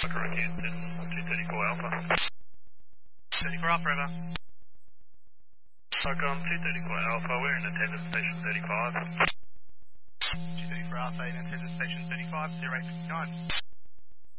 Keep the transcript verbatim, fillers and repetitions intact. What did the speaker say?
Canton, two thirty-four Alpha. thirty-four Alpha, over. Socom, two thirty-four Alpha, we're in attendance station thirty-five. two thirty-four Alpha in attendance station thirty-five, zero eight fifty-nine.